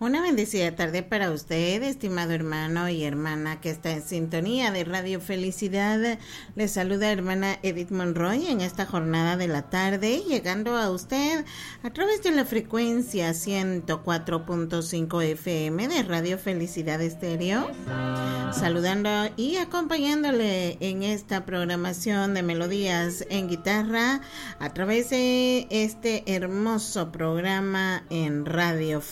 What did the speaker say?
Una bendecida tarde para usted, estimado hermano y hermana que está en sintonía de Radio Felicidad. Les saluda hermana Edith Monroy en esta jornada de la tarde, llegando a usted a través de la frecuencia 104.5 FM de Radio Felicidad Estéreo. Saludando y acompañándole en esta programación de melodías en guitarra a través de este hermoso programa en Radio Felicidad.